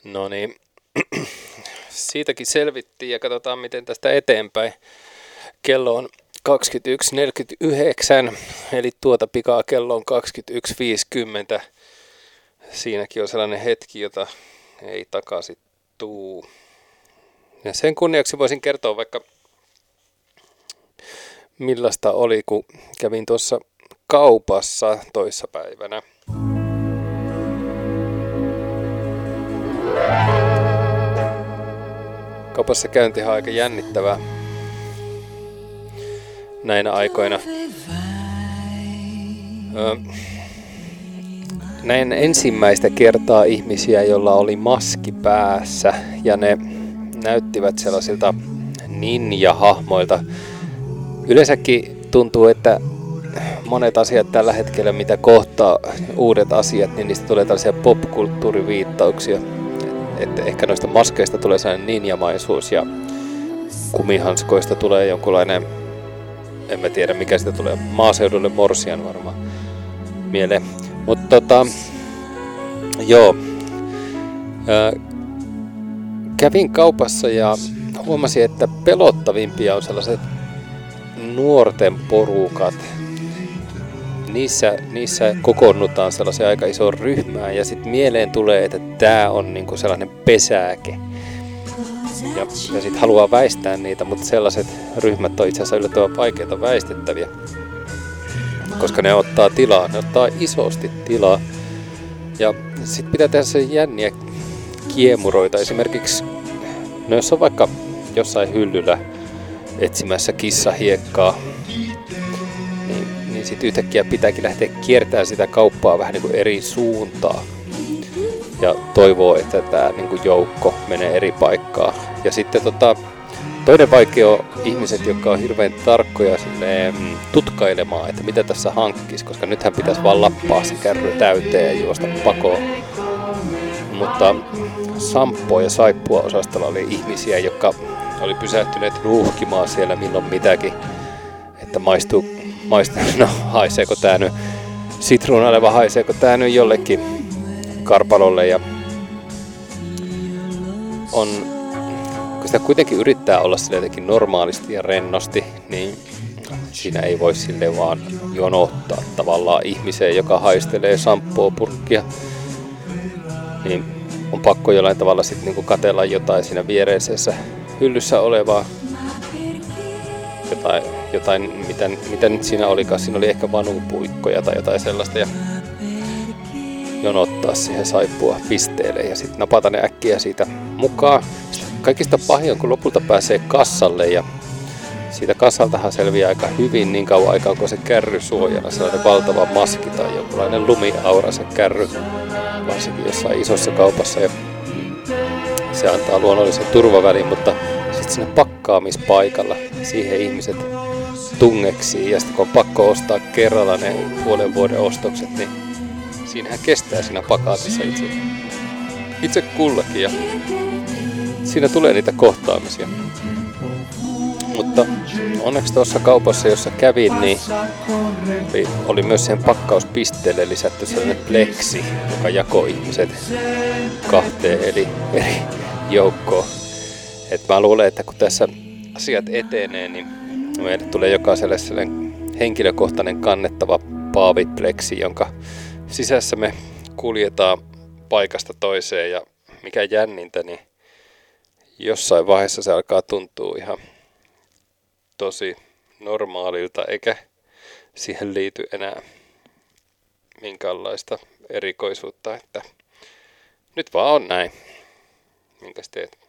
No niin, siitäkin selvittiin ja katsotaan miten tästä eteenpäin. Kello on 21.49, eli tuota pikaa kello on 21.50. Siinäkin on sellainen hetki, jota ei takaisin tuu. Ja sen kunniaksi voisin kertoa vaikka millaista oli, kun kävin tuossa kaupassa toissapäivänä. Kaupassa käyntihan on aika jännittävää näinä aikoina. Näin ensimmäistä kertaa ihmisiä, joilla oli maski päässä, ja ne näyttivät sellaisilta ninja-hahmoilta. Yleensäkin tuntuu, että monet asiat tällä hetkellä, mitä kohtaa uudet asiat, niin niistä tulee tällaisia popkulttuuriviittauksia. Että ehkä noista maskeista tulee sellainen ninjamaisuus ja kumihanskoista tulee jonkunlainen, en mä tiedä mikä sitä tulee, maaseudulle morsian varmaan mieleen. Mutta kävin kaupassa ja huomasin, että pelottavimpia on sellaiset nuorten porukat. Niissä kokoonnutaan sellaiseen aika isoon ryhmään ja sitten mieleen tulee, että tämä on niinku sellainen pesääke. Ja sitten haluaa väistää niitä, mutta sellaiset ryhmät on itse asiassa yllättävän vaikeita väistettäviä. Koska ne ottaa tilaa, ne ottaa isosti tilaa. Ja sitten pitää tehdä se jänniä kiemuroita. Esimerkiksi, no jos on vaikka jossain hyllyllä etsimässä kissahiekkaa, niin sitten yhtäkkiä pitääkin lähteä kiertämään sitä kauppaa vähän niin kuin eri suuntaan. Ja toivoo, että tämä niin kuin joukko menee eri paikkaan. Ja sitten toinen vaikea on ihmiset, jotka on hirveän tarkkoja tutkailemaan, että mitä tässä hankkisi, koska nythän pitäisi vaan lappaa se kärry täyteen ja juosta pakoon. Mutta samppua ja saippua osastolla oli ihmisiä, jotka oli pysähtyneet nuuhkimaan siellä milloin mitäkin, että haiseeko tää nyt sitruunalle vai haiseeko tää nyt jollekin karpalolle. Ja kun sitä kuitenkin yrittää olla sille jotenkin normaalisti ja rennosti, niin siinä ei voi sille vaan jonottaa tavallaan ihmiseen, joka haistelee samppoo-purkkia. Niin on pakko jollain tavalla sitten niinku katsella jotain siinä viereisessä hyllyssä olevaa. Jotain mitä nyt siinä olikaan. Siinä oli ehkä vanupuikkoja tai jotain sellaista. Ja jonottaa siihen saippua pisteelle ja sitten napata ne äkkiä siitä mukaan. Kaikista pahin on, kun lopulta pääsee kassalle ja siitä kassaltahan selviää aika hyvin niin kauan aikaa, kun se kärry suojana, sellainen valtava maski tai jonkinlainen lumiaura se kärry, varsinkin jossain isossa kaupassa. Ja se antaa luonnollisen turvavälin, mutta sitten siinä pakkaamispaikalla siihen ihmiset tungeksii ja sitten kun on pakko ostaa kerralla ne puolen vuoden ostokset, niin siinähän kestää siinä pakatissa itse kullakin ja siinä tulee niitä kohtaamisia. Mutta onneksi tuossa kaupassa, jossa kävin, niin oli myös sen pakkauspisteelle lisätty sellainen pleksi, joka jakoi ihmiset kahteen eri joukkoon. Et mä luulen, että kun tässä asiat etenee, niin meille tulee jokaiselle sellainen henkilökohtainen kannettava paavipleksi, jonka sisässä me kuljetaan paikasta toiseen ja mikä jännintä, niin jossain vaiheessa se alkaa tuntua ihan tosi normaalilta, eikä siihen liity enää minkäänlaista erikoisuutta, että nyt vaan on näin. Minkäs teet?